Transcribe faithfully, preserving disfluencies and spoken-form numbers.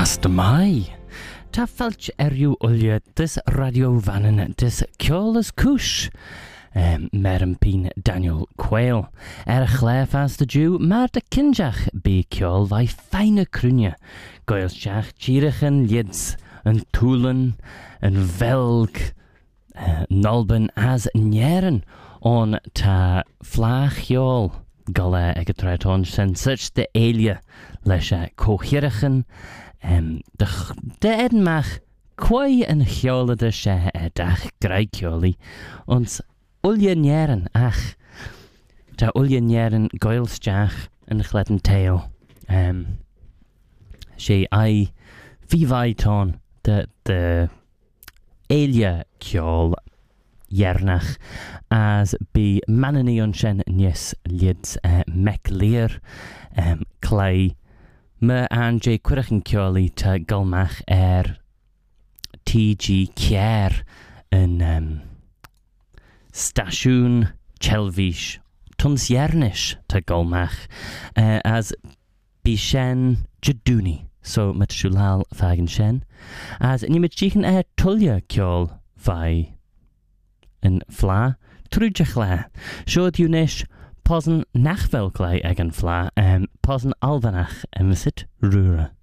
Master Mai. Ta falch eriw ulia dis radio vanen dis kjolas kush. Um, Merem pin Daniel Quayle. Er chlef as de Jew, maar de kinjach be kjol vai feine krunje. Goilsjach chirichen lids, een toelen, een velg, uh, nolben as njeren, on ta flachjol. Gala egetraton sen such de elia, lesha kohirichen, um, de, de edenmach, kwai en hjole de she edach greikjoli, ons Ulje njeren, ach, ta ulje njeren goilsjach en chletten tail. Um, she ai vivaiton de de elia kjol jernach as be mananion shen nies lids uh, mekleer um, clay me an je quirchen kjoli ta gulmach er T G Kier en um, Stasiwn Chelvish Tuns Jernish ta gulmach uh, as Bishen Jaduni so met Shulal fagen shen as ni met chichen e tulja kjol vai en fla trujachla shod unish posen nachvel klei egen fla um, posen alvanach en visit rura